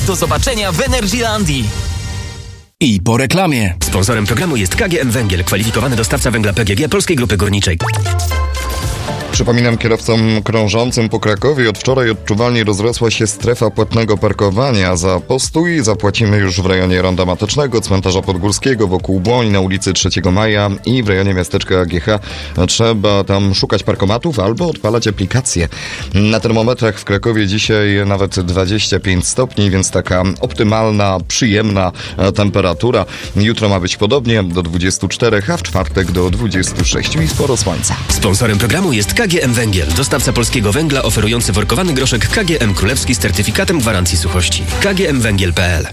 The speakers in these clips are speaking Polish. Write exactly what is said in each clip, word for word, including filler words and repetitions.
Do zobaczenia w Energylandii. I po reklamie. Sponsorem programu jest K G M Węgiel, kwalifikowany dostawca węgla P G G Polskiej Grupy Górniczej. Przypominam kierowcom krążącym po Krakowie, od wczoraj odczuwalnie rozrosła się strefa płatnego parkowania. Za postój zapłacimy już w rejonie Ronda Matecznego, Cmentarza Podgórskiego, wokół Błoń, na ulicy trzeciego Maja i w rejonie miasteczka A G H. Trzeba tam szukać parkomatów albo odpalać aplikacje. Na termometrach w Krakowie dzisiaj nawet dwadzieścia pięć stopni, więc taka optymalna, przyjemna temperatura. Jutro ma być podobnie, do dwudziestu czterech, a w czwartek do dwudziestu sześciu i sporo słońca. Sponsorem programu jest K G M Węgiel, dostawca polskiego węgla oferujący workowany groszek K G M Królewski z certyfikatem gwarancji suchości. K G M Węgiel kropka P L.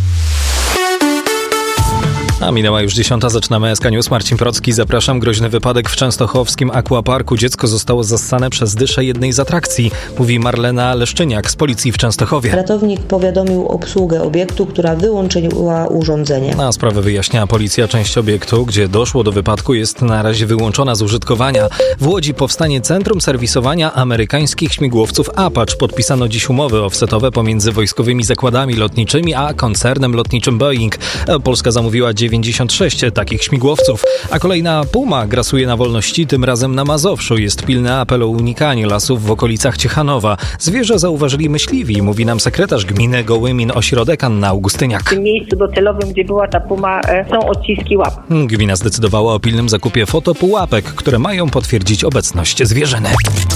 A minęła już dziesiąta, zaczynamy S K News. Marcin Procki, zapraszam. Groźny wypadek w częstochowskim aquaparku. Dziecko zostało zassane przez dyszę jednej z atrakcji, mówi Marlena Leszczyniak z policji w Częstochowie. Ratownik powiadomił obsługę obiektu, która wyłączyła urządzenie. Na sprawę wyjaśnia policja. Część obiektu, gdzie doszło do wypadku, jest na razie wyłączona z użytkowania. W Łodzi powstanie Centrum Serwisowania Amerykańskich Śmigłowców Apache. Podpisano dziś umowy offsetowe pomiędzy wojskowymi zakładami lotniczymi a koncernem lotniczym Boeing. Polska zamówiła dziewięćdziesiąt sześć takich śmigłowców, a kolejna Puma grasuje na wolności, tym razem na Mazowszu. Jest pilny apel o unikanie lasów w okolicach Ciechanowa. Zwierzę zauważyli myśliwi, mówi nam sekretarz gminy Gołymin Ośrodek Anna Augustyniak. W tym miejscu docelowym, gdzie była ta Puma, są odciski łap. Gmina zdecydowała o pilnym zakupie fotopułapek, które mają potwierdzić obecność zwierzyny.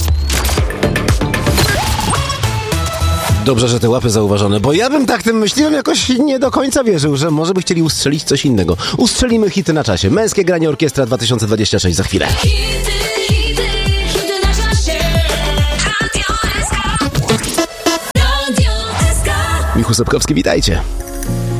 Dobrze, że te łapy zauważone, bo ja bym tak tym myśliwym jakoś nie do końca wierzył, że może by chcieli ustrzelić coś innego. Ustrzelimy hity na czasie. Męskie granie orkiestra dwa tysiące dwadzieścia sześć za chwilę. Hity, hity, hity na czasie. Radio S K. Radio S K. Michał Sepkowski, witajcie.